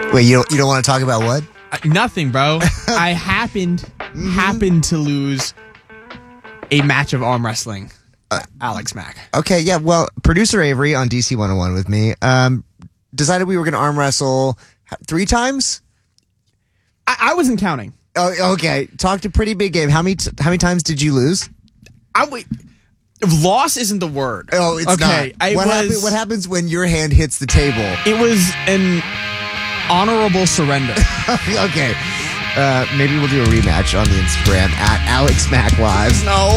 Wait, you don't want to talk about what? Nothing, bro. I happened to lose a match of arm wrestling. Alex Mack. Okay, yeah. Well, producer Avery on DC 101 with me decided we were going to arm wrestle 3 times. I wasn't counting. Oh, okay. Talk to Pretty Big Game. How many times did you lose? Loss isn't the word. Oh, it's okay. not. What happens when your hand hits the table? It was an honorable surrender. Okay. Maybe we'll do a rematch on the Instagram at Alex Mack Live. No.